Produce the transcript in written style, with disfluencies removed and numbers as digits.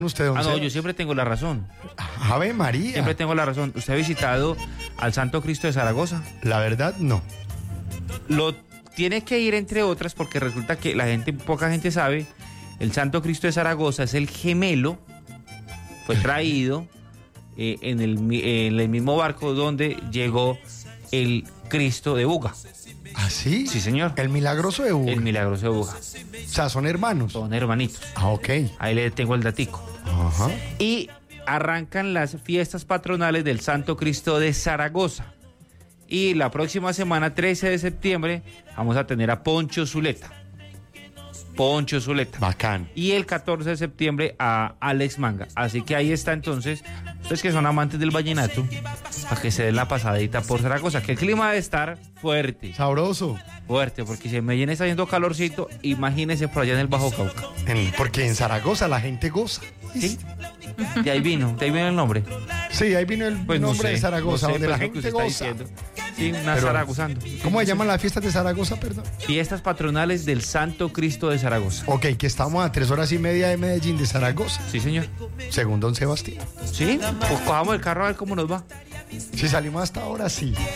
¿Usted, don No, Sebas? yo siempre tengo la razón. Ave María. Siempre tengo la razón. ¿Usted ha visitado al Santo Cristo de Zaragoza? La verdad, no. Lo tiene que ir, entre otras, porque resulta que poca gente sabe, el Santo Cristo de Zaragoza es el gemelo, fue traído en el mismo barco donde llegó el Cristo de Buga. ¿Ah, sí? Sí, señor. El milagroso de Buga. El milagroso de Buga. O sea, son hermanos. Son hermanitos. Ah, ok. Ahí le tengo el datico. Ajá. Y arrancan las fiestas patronales del Santo Cristo de Zaragoza. Y la próxima semana, 13 de septiembre, vamos a tener a Poncho Zuleta. Poncho Zuleta. Bacán. Y el 14 de septiembre a Alex Manga. Así que ahí está entonces, ustedes que son amantes del vallenato, para que se den la pasadita por Zaragoza, que el clima debe estar fuerte, Sabroso. fuerte, porque si en Medellín está haciendo calorcito, imagínense por allá en el Bajo Cauca. Porque en Zaragoza la gente goza. ¿Sí? De ahí vino el nombre. Sí, ahí vino el Pues no nombre sé, de Zaragoza, no sé, donde la pues, lo que gente usted está goza. diciendo. Sí, una Pero, zaragozando. ¿Cómo se llaman las fiestas de Zaragoza, perdón? Fiestas patronales del Santo Cristo de Zaragoza. Ok, que estamos a 3 horas y media de Medellín, de Zaragoza, Sí, señor. según don Sebastián. Sí, pues cojamos el carro a ver cómo nos va. Si salimos hasta ahora, sí.